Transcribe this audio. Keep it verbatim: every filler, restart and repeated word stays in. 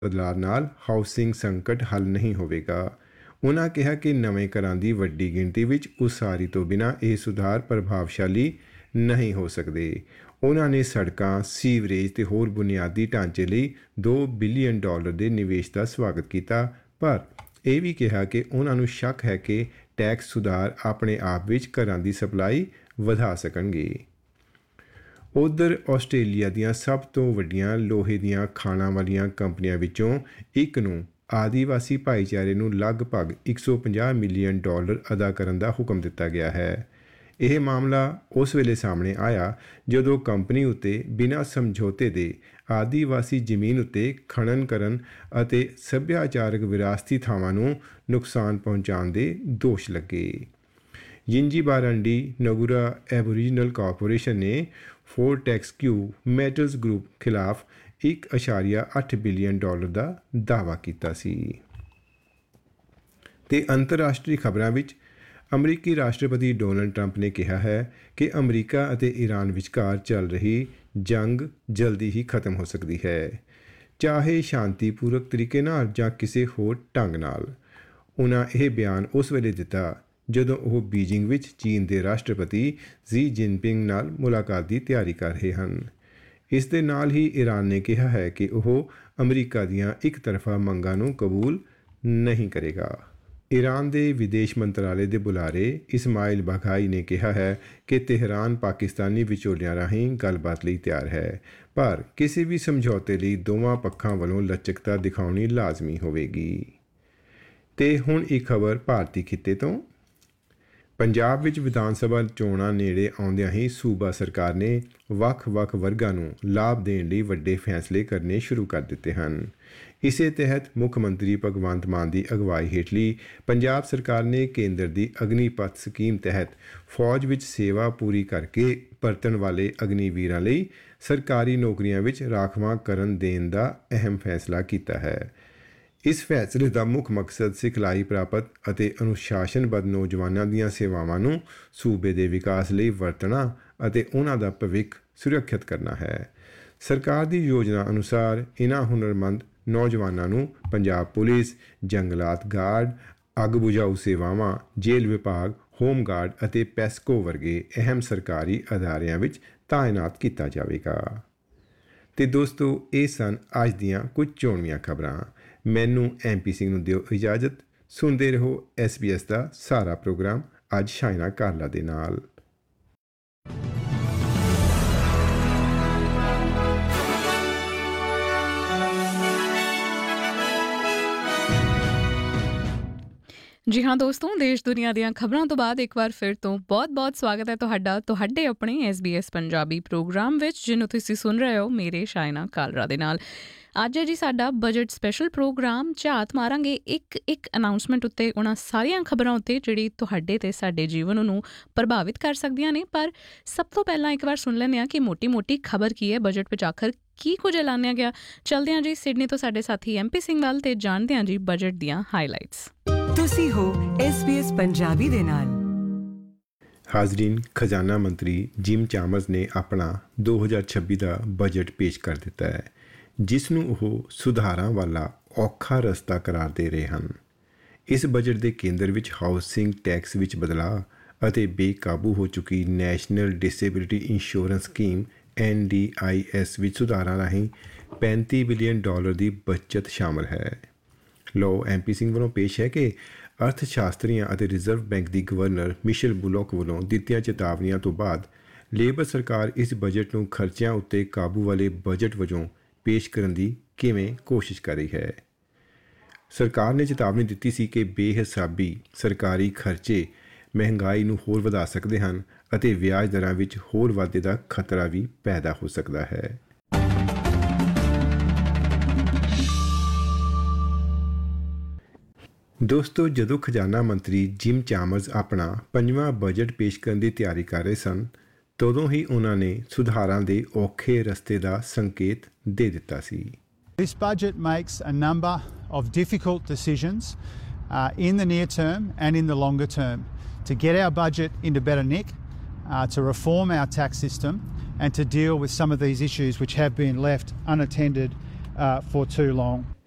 ਬਦਲਾਅ ਨਾਲ ਹਾਊਸਿੰਗ ਸੰਕਟ ਹੱਲ ਨਹੀਂ ਹੋਵੇਗਾ। ਉਨ੍ਹਾਂ ਕਿਹਾ ਕਿ ਨਵੇਂ ਘਰਾਂ ਦੀ ਵੱਡੀ ਗਿਣਤੀ ਵਿੱਚ ਉਸਾਰੀ ਤੋਂ ਬਿਨਾਂ ਇਹ ਸੁਧਾਰ ਪ੍ਰਭਾਵਸ਼ਾਲੀ ਨਹੀਂ ਹੋ ਸਕਦੇ। ਉਨ੍ਹਾਂ ਨੇ ਸੜਕਾਂ, ਸੀਵਰੇਜ ਤੇ ਹੋਰ ਬੁਨਿਆਦੀ ਢਾਂਚੇ ਲਈ ਦੋ ਬਿਲੀਅਨ ਡਾਲਰ ਦੇ ਨਿਵੇਸ਼ ਦਾ ਸਵਾਗਤ ਕੀਤਾ, ਪਰ ਇਹ ਵੀ ਕਿਹਾ ਕਿ ਉਨ੍ਹਾਂ ਨੂੰ ਸ਼ੱਕ ਹੈ ਕਿ ਟੈਕਸ ਸੁਧਾਰ ਆਪਣੇ ਆਪ ਵਿੱਚ ਘਰਾਂ ਦੀ ਸਪਲਾਈ ਵਧਾ ਸਕਣਗੇ। ਉੱਧਰ ਆਸਟ੍ਰੇਲੀਆ ਦੀਆਂ ਸਭ ਤੋਂ ਵੱਡੀਆਂ ਲੋਹੇ ਦੀਆਂ ਖਾਣਾਂ ਵਾਲੀਆਂ ਕੰਪਨੀਆਂ ਵਿੱਚੋਂ ਇੱਕ ਨੂੰ ਆਦੀਵਾਸੀ ਭਾਈਚਾਰੇ ਨੂੰ ਲਗਭਗ ਇੱਕ ਸੌ ਪੰਜਾਹ ਮਿਲੀਅਨ ਡਾਲਰ ਅਦਾ ਕਰਨ ਦਾ ਹੁਕਮ ਦਿੱਤਾ ਗਿਆ ਹੈ। ਇਹ ਮਾਮਲਾ ਉਸ ਵੇਲੇ ਸਾਹਮਣੇ ਆਇਆ ਜਦੋਂ ਕੰਪਨੀ ਉੱਤੇ ਬਿਨਾਂ ਸਮਝੌਤੇ ਦੇ ਆਦੀਵਾਸੀ ਜ਼ਮੀਨ ਉੱਤੇ ਖਨਨ ਕਰਨ ਅਤੇ ਸੱਭਿਆਚਾਰਕ ਵਿਰਾਸਤੀ ਥਾਵਾਂ ਨੂੰ ਨੁਕਸਾਨ ਪਹੁੰਚਾਉਣ ਦੇ ਦੋਸ਼ ਲੱਗੇ। ਯਿੰਜੀਬਾਰੰਡੀ ਨਗੁਰਾ ਐਬੋਰੀਜਨਲ ਕਾਰਪੋਰੇਸ਼ਨ ਨੇ ਫੋਰਟੈਕਸਕਿਊ ਮੈਟਲਸ ਗਰੁੱਪ ਖਿਲਾਫ ਇੱਕ ਅਸ਼ਾਰੀਆ ਅੱਠ ਬਿਲੀਅਨ ਡਾਲਰ ਦਾ ਦਾਅਵਾ ਕੀਤਾ ਸੀ। ਤੇ ਅੰਤਰਰਾਸ਼ਟਰੀ ਖਬਰਾਂ ਵਿੱਚ ਅਮਰੀਕੀ ਰਾਸ਼ਟਰਪਤੀ ਡੋਨਲਡ ਟਰੰਪ ਨੇ ਕਿਹਾ ਹੈ ਕਿ ਅਮਰੀਕਾ ਅਤੇ ਈਰਾਨ ਵਿਚਕਾਰ ਚੱਲ ਰਹੀ ਜੰਗ ਜਲਦੀ ਹੀ ਖਤਮ ਹੋ ਸਕਦੀ ਹੈ, ਚਾਹੇ ਸ਼ਾਂਤੀਪੂਰਕ ਤਰੀਕੇ ਨਾਲ ਜਾਂ ਕਿਸੇ ਹੋਰ ਢੰਗ ਨਾਲ। ਉਨ੍ਹਾਂ ਇਹ ਬਿਆਨ ਉਸ ਵੇਲੇ ਦਿੱਤਾ ਜਦੋਂ ਉਹ ਬੀਜਿੰਗ ਵਿੱਚ ਚੀਨ ਦੇ ਰਾਸ਼ਟਰਪਤੀ ਜ਼ੀ ਜਿਨਪਿੰਗ ਨਾਲ ਮੁਲਾਕਾਤ ਦੀ ਤਿਆਰੀ ਕਰ ਰਹੇ ਹਨ। ਇਸ ਦੇ ਨਾਲ ਹੀ ਈਰਾਨ ਨੇ ਕਿਹਾ ਹੈ ਕਿ ਉਹ ਅਮਰੀਕਾ ਦੀਆਂ ਇੱਕ ਤਰਫਾ ਮੰਗਾਂ ਨੂੰ ਕਬੂਲ ਨਹੀਂ ਕਰੇਗਾ। ਈਰਾਨ ਦੇ ਵਿਦੇਸ਼ ਮੰਤਰਾਲੇ ਦੇ ਬੁਲਾਰੇ ਇਸਮਾਇਲ ਬਾਘਾਈ ਨੇ ਕਿਹਾ ਹੈ ਕਿ ਤਹਿਰਾਨ ਪਾਕਿਸਤਾਨੀ ਵਿਚੋਲਿਆਂ ਰਾਹੀਂ ਗੱਲਬਾਤ ਲਈ ਤਿਆਰ ਹੈ, ਪਰ ਕਿਸੇ ਵੀ ਸਮਝੌਤੇ ਲਈ ਦੋਵਾਂ ਪੱਖਾਂ ਵੱਲੋਂ ਲਚਕਤਾ ਦਿਖਾਉਣੀ ਲਾਜ਼ਮੀ ਹੋਵੇਗੀ। ਤੇ ਹੁਣ ਇੱਕ ਖਬਰ ਭਾਰਤੀ ਖਿੱਤੇ ਤੋਂ। ਪੰਜਾਬ ਵਿੱਚ ਵਿਧਾਨ ਸਭਾ ਚੋਣਾਂ ਨੇੜੇ ਆਉਂਦਿਆਂ ਹੀ ਸੂਬਾ ਸਰਕਾਰ ਨੇ ਵੱਖ-ਵੱਖ ਵਰਗਾਂ ਨੂੰ ਲਾਭ ਦੇਣ ਲਈ ਵੱਡੇ ਫੈਸਲੇ ਕਰਨੇ ਸ਼ੁਰੂ ਕਰ ਦਿੱਤੇ ਹਨ। ਇਸੇ ਤਹਿਤ ਮੁੱਖ ਮੰਤਰੀ ਭਗਵੰਤ ਮਾਨ ਦੀ ਅਗਵਾਈ ਹੇਠਲੀ ਪੰਜਾਬ ਸਰਕਾਰ ਨੇ ਕੇਂਦਰ ਦੀ ਅਗਨੀਪਥ ਸਕੀਮ ਤਹਿਤ ਫੌਜ ਵਿੱਚ ਸੇਵਾ ਪੂਰੀ ਕਰਕੇ ਪਰਤਣ ਵਾਲੇ ਅਗਨੀਵੀਰਾਂ ਲਈ ਸਰਕਾਰੀ ਨੌਕਰੀਆਂ ਵਿੱਚ ਰਾਖਵਾਂ ਕਰਨ ਦੇਣ ਦਾ ਅਹਿਮ ਫੈਸਲਾ ਕੀਤਾ ਹੈ। ਇਸ ਫੈਸਲੇ ਦਾ ਮੁੱਖ ਮਕਸਦ ਸਿਖਲਾਈ ਪ੍ਰਾਪਤ ਅਤੇ ਅਨੁਸ਼ਾਸਨਬੱਧ ਨੌਜਵਾਨਾਂ ਦੀਆਂ ਸੇਵਾਵਾਂ ਨੂੰ ਸੂਬੇ ਦੇ ਵਿਕਾਸ ਲਈ ਵਰਤਣਾ ਅਤੇ ਉਹਨਾਂ ਦਾ ਭਵਿੱਖ ਸੁਰੱਖਿਅਤ ਕਰਨਾ ਹੈ। ਸਰਕਾਰ ਦੀ ਯੋਜਨਾ ਅਨੁਸਾਰ ਇਨ੍ਹਾਂ ਹੁਨਰਮੰਦ ਨੌਜਵਾਨਾਂ ਨੂੰ ਪੰਜਾਬ ਪੁਲਿਸ, ਜੰਗਲਾਤ ਗਾਰਡ, ਅੱਗ ਬੁਝਾਊ ਸੇਵਾਵਾਂ, ਜੇਲ੍ਹ ਵਿਭਾਗ, ਹੋਮ ਗਾਰਡ ਅਤੇ ਪੈਸਕੋ ਵਰਗੇ ਅਹਿਮ ਸਰਕਾਰੀ ਅਦਾਰਿਆਂ ਵਿੱਚ ਤਾਇਨਾਤ ਕੀਤਾ ਜਾਵੇਗਾ। ਤੇ ਦੋਸਤੋ, ਇਹ ਸਨ ਅੱਜ ਦੀਆਂ ਕੁਝ ਚੋਣਵੀਆਂ ਖਬਰਾਂ। ਮੈਨੂੰ ਐਮ ਪੀ ਸਿੰਘ ਨੂੰ ਦਿਓ ਇਜਾਜ਼ਤ। ਸੁਣਦੇ ਰਹੋ ਐਸ ਬੀ ਐਸ ਦਾ ਸਾਰਾ ਪ੍ਰੋਗਰਾਮ ਅੱਜ ਸ਼ਾਇਨਾ ਕਾਰਲਾ ਦੇ ਨਾਲ। ਜੀ ਹਾਂ ਦੋਸਤੋ, ਦੇਸ਼ ਦੁਨੀਆ ਦੀਆਂ ਖਬਰਾਂ ਤੋਂ ਬਾਅਦ ਇੱਕ ਵਾਰ ਫਿਰ ਤੋਂ ਬਹੁਤ-ਬਹੁਤ ਸਵਾਗਤ ਹੈ ਤੁਹਾਡਾ ਤੁਹਾਡੇ ਆਪਣੇ S B S Punjabi programme ਵਿੱਚ, ਜਿਹਨੂੰ ਤੁਸੀਂ ਸੁਣ ਰਹੇ ਹੋ ਮੇਰੇ ਸ਼ਾਇਨਾ ਕਾਲਰਾ ਦੇ ਨਾਲ। ਅੱਜ ਹੈ ਜੀ ਸਾਡਾ ਬਜਟ ਸਪੈਸ਼ਲ ਪ੍ਰੋਗਰਾਮ। ਝਾਤ ਮਾਰਾਂਗੇ ਇੱਕ ਇੱਕ ਅਨਾਊਂਸਮੈਂਟ ਉੱਤੇ, ਉਹਨਾਂ ਸਾਰੀਆਂ ਖਬਰਾਂ ਉੱਤੇ ਜਿਹੜੀ ਤੁਹਾਡੇ ਤੇ ਸਾਡੇ ਜੀਵਨ ਨੂੰ ਪ੍ਰਭਾਵਿਤ ਕਰ ਸਕਦੀਆਂ ਨੇ। ਪਰ ਸਭ ਤੋਂ ਪਹਿਲਾਂ ਇੱਕ ਵਾਰ ਸੁਣ ਲੈਂਦੇ ਹਾਂ ਕਿ ਮੋਟੀ ਮੋਟੀ ਖਬਰ ਕੀ ਹੈ ਬਜਟ ਵਿੱਚ, ਆਖਰ ਕੀ ਕੁਝ ਐਲਾਨਿਆ ਗਿਆ। ਚਲਦੇ ਹਾਂ ਜੀ ਸਿਡਨੀ ਤੋਂ ਸਾਡੇ ਸਾਥੀ ਐਮ ਪੀ ਸਿੰਘ ਵੱਲ ਤੇ ਜਾਣਦੇ ਹਾਂ ਜੀ ਬਜਟ ਦੀਆਂ ਹਾਈਲਾਈਟਸ। ਤੁਸੀਂ ਹੋ ਐਸ ਬੀ ਐਸ ਪੰਜਾਬੀ ਦੇ ਨਾਲ। ਹਾਜ਼ਰੀਨ, ਖਜ਼ਾਨਾ ਮੰਤਰੀ ਜਿਮ ਚਾਮਰਸ ਨੇ ਆਪਣਾ ਦੋ ਹਜ਼ਾਰ ਛੱਬੀ ਦਾ ਬਜਟ ਪੇਸ਼ ਕਰ ਦਿੱਤਾ ਹੈ, ਜਿਸ ਨੂੰ ਉਹ ਸੁਧਾਰਾਂ ਵਾਲਾ ਔਖਾ ਰਸਤਾ ਕਰਾਰ ਦੇ ਰਹੇ ਹਨ। ਇਸ ਬਜਟ ਦੇ ਕੇਂਦਰ ਵਿੱਚ ਹਾਊਸਿੰਗ ਟੈਕਸ ਵਿੱਚ ਬਦਲਾਅ ਅਤੇ ਬੇਕਾਬੂ ਹੋ ਚੁੱਕੀ national disability insurance scheme N D I S ਵਿੱਚ ਸੁਧਾਰਾਂ ਰਾਹੀਂ ਪੈਂਤੀ ਬਿਲੀਅਨ ਡਾਲਰ ਦੀ ਬੱਚਤ ਸ਼ਾਮਲ ਹੈ। ਲੋ ਐਮ ਪੀ ਸਿੰਘ ਵੱਲੋਂ ਪੇਸ਼ ਹੈ ਕਿ ਅਰਥ ਸ਼ਾਸਤਰੀਆਂ ਅਤੇ ਰਿਜ਼ਰਵ ਬੈਂਕ ਦੀ ਗਵਰਨਰ ਮਿਸ਼ੇਲ ਬੁਲੋਕ ਵੱਲੋਂ ਦਿੱਤੀਆਂ ਚੇਤਾਵਨੀਆਂ ਤੋਂ ਬਾਅਦ ਲੇਬਰ ਸਰਕਾਰ ਇਸ ਬਜਟ ਨੂੰ ਖਰਚਿਆਂ ਉੱਤੇ ਕਾਬੂ ਵਾਲੇ ਬਜਟ ਵਜੋਂ ਪੇਸ਼ ਕਰਨ ਦੀ ਕਿਵੇਂ ਕੋਸ਼ਿਸ਼ ਕਰ ਰਹੀ ਹੈ। ਸਰਕਾਰ ਨੇ ਚੇਤਾਵਨੀ ਦਿੱਤੀ ਸੀ ਕਿ ਬੇਹਿਸਾਬੀ ਸਰਕਾਰੀ ਖਰਚੇ ਮਹਿੰਗਾਈ ਨੂੰ ਹੋਰ ਵਧਾ ਸਕਦੇ ਹਨ ਅਤੇ ਵਿਆਜ ਦਰਾਂ ਵਿੱਚ ਹੋਰ ਵਾਧੇ ਦਾ ਖਤਰਾ ਵੀ ਪੈਦਾ ਹੋ ਸਕਦਾ ਹੈ। ਦੋਸਤੋ, ਜਦੋਂ ਖਜ਼ਾਨਾ ਮੰਤਰੀ ਜਿਮ ਚਾਮਰਸ ਆਪਣਾ ਪੰਜਵਾਂ ਬਜਟ ਪੇਸ਼ ਕਰਨ ਦੀ ਤਿਆਰੀ ਕਰ ਰਹੇ ਸਨ, ਤਦੋਂ ਹੀ ਉਹਨਾਂ ਨੇ ਸੁਧਾਰਾਂ ਦੇ ਔਖੇ ਰਸਤੇ ਦਾ ਸੰਕੇਤ ਦੇ ਦਿੱਤਾ ਸੀ। This budget makes a number of difficult decisions uh, in the near term and in the longer term to get our budget into better nick, uh, to reform our tax system and to deal with some of these issues which have been left unattended uh, for too long.